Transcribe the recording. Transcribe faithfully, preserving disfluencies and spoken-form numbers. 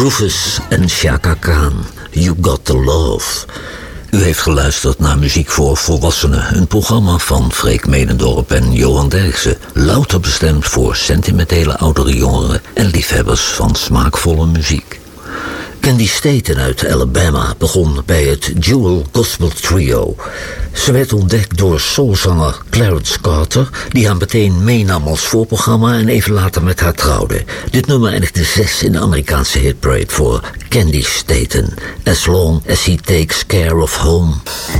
Rufus en Chaka Khan, You Got The Love. U heeft geluisterd naar Muziek voor Volwassenen, een programma van Freek Medendorp en Johan Derksen, louter bestemd voor sentimentele oudere jongeren en liefhebbers van smaakvolle muziek. Candy Staten uit Alabama begon bij het Jewel Gospel Trio. Ze werd ontdekt door soulzanger Clarence Carter, die haar meteen meenam als voorprogramma en even later met haar trouwde. Dit nummer eindigde zes in de Amerikaanse hitparade voor Candy Staten, As Long As He Takes Care of Home.